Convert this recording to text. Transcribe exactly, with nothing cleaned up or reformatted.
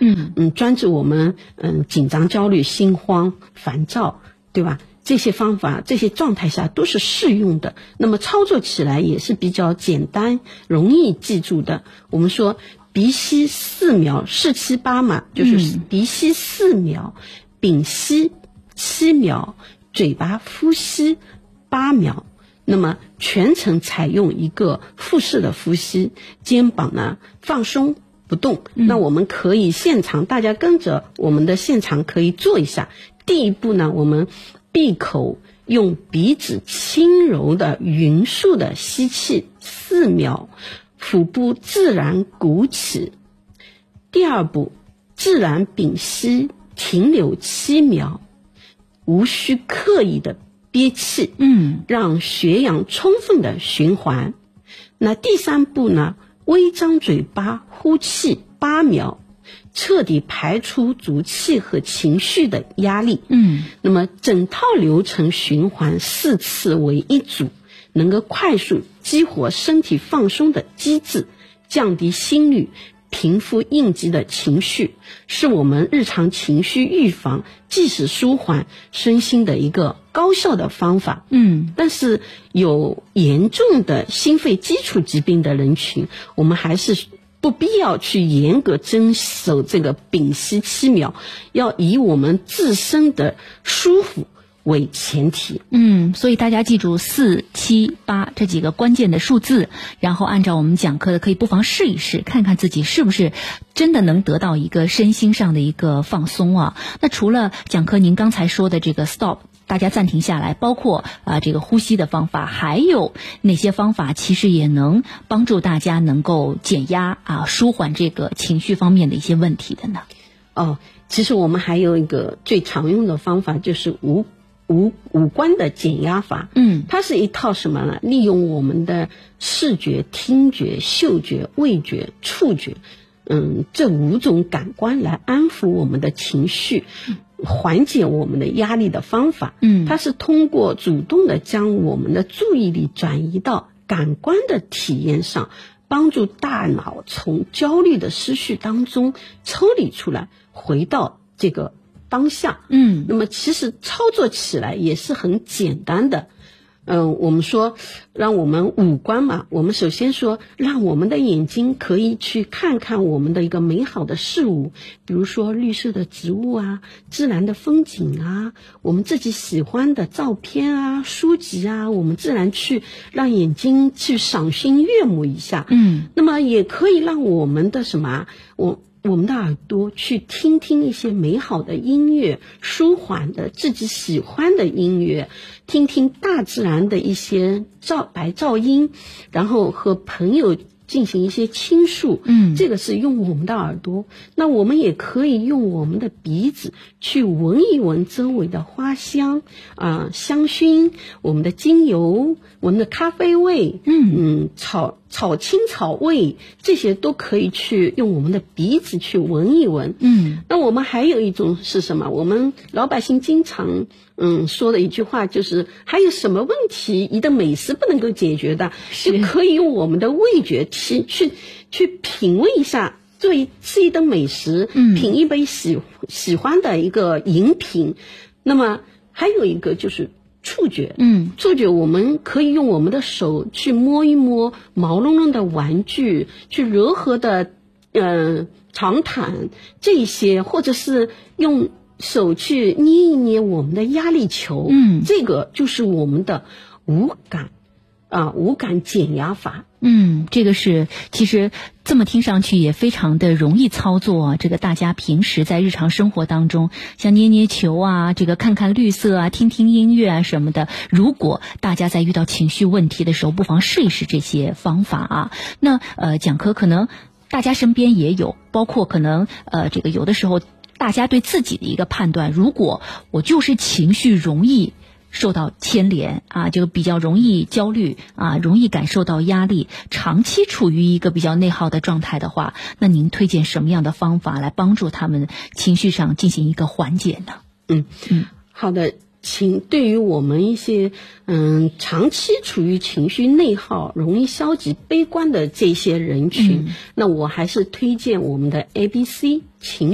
嗯嗯，专治我们嗯紧张、焦虑、心慌、烦躁，对吧？这些方法这些状态下都是适用的，那么操作起来也是比较简单容易记住的。我们说鼻吸四秒四七八嘛，就是鼻吸四秒、嗯、屏息七秒，嘴巴呼吸八秒，那么全程采用一个腹式的呼吸，肩膀呢放松不动、嗯、那我们可以现场大家跟着我们的现场可以做一下。第一步呢，我们闭口用鼻子轻柔的匀速的吸气四秒，腹部自然鼓起。第二步，自然屏息停留七秒，无需刻意的憋气， 嗯， 让血氧充分的循环。那第三步呢，微张嘴巴呼气八秒，彻底排出足气和情绪的压力。 嗯， 那么整套流程循环四次为一组，能够快速激活身体放松的机制，降低心率，平复应激的情绪，是我们日常情绪预防、即时舒缓身心的一个高效的方法。 嗯， 但是有严重的心肺基础疾病的人群，我们还是不必要去严格遵守这个屏息七秒，要以我们自身的舒服为前提。 嗯，所以大家记住四七八这几个关键的数字，然后按照我们讲课的，可以不妨试一试，看看自己是不是真的能得到一个身心上的一个放松啊。那除了讲课您刚才说的这个 stop， 大家暂停下来，包括啊、呃、这个呼吸的方法，还有哪些方法其实也能帮助大家能够减压啊，舒缓这个情绪方面的一些问题的呢？ 哦，其实我们还有一个最常用的方法，就是无五五官的减压法。 嗯， 它是一套什么呢？利用我们的视觉、听觉、嗅觉、味觉、触觉，嗯，这五种感官来安抚我们的情绪，缓解我们的压力的方法。 嗯， 它是通过主动的将我们的注意力转移到感官的体验上，帮助大脑从焦虑的思绪当中抽离出来，回到这个当下。 嗯， 那么其实操作起来也是很简单的。嗯，我们说让我们五官嘛，我们首先说让我们的眼睛可以去看看我们的一个美好的事物，比如说绿色的植物啊，自然的风景啊，我们自己喜欢的照片啊，书籍啊，我们自然去让眼睛去赏心悦目一下。 嗯， 那么也可以让我们的什么，我我们的耳朵去听听一些美好的音乐，舒缓的自己喜欢的音乐，听听大自然的一些噪白噪音，然后和朋友进行一些倾诉。 嗯， 这个是用我们的耳朵。那我们也可以用我们的鼻子去闻一闻周围的花香啊、呃、香薰，我们的精油，我们的咖啡味， 嗯嗯草草青草味，这些都可以去用我们的鼻子去闻一闻。 嗯， 那我们还有一种是什么？我们老百姓经常嗯说的一句话就是，还有什么问题你的美食不能够解决的，就可以用我们的味觉去去去品味一下，作为吃一顿美食， 嗯， 品一杯喜喜欢的一个饮品。那么还有一个就是触觉。 嗯， 触觉我们可以用我们的手去摸一摸毛茸茸的玩具，去柔和的呃长毯这些，或者是用手去捏一捏我们的压力球。 嗯， 这个就是我们的无感啊无感减压法。 嗯，这个是其实这么听上去也非常的容易操作啊。这个大家平时在日常生活当中，像捏捏球啊，这个看看绿色啊，听听音乐啊什么的，如果大家在遇到情绪问题的时候，不妨试一试这些方法啊。那呃，讲课可能大家身边也有，包括可能呃，这个有的时候大家对自己的一个判断，如果我就是情绪容易受到牵连啊，就比较容易焦虑啊，容易感受到压力，长期处于一个比较内耗的状态的话，那您推荐什么样的方法来帮助他们情绪上进行一个缓解呢？ 嗯嗯，好的。情对于我们一些嗯长期处于情绪内耗、容易消极悲观的这些人群，嗯、那我还是推荐我们的 A B C 情